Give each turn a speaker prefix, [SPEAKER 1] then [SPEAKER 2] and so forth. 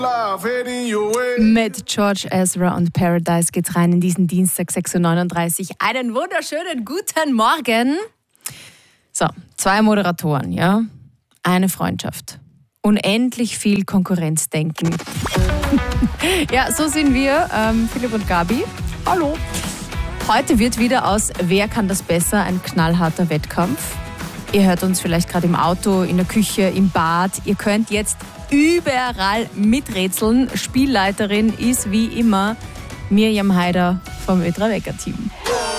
[SPEAKER 1] Mit George Ezra und Paradise geht's rein in diesen Dienstag 6.39 Uhr. Einen wunderschönen guten Morgen. So, 2 Moderatoren, ja? Eine Freundschaft. Unendlich viel Konkurrenzdenken. Ja, so sind wir, Philipp und Gabi. Hallo. Heute wird wieder aus Wer kann das besser? Ein knallharter Wettkampf. Ihr hört uns vielleicht gerade im Auto, in der Küche, im Bad. Ihr könnt jetzt überall miträtseln. Spielleiterin ist wie immer Miriam Haider vom Ö3 Wecker Team.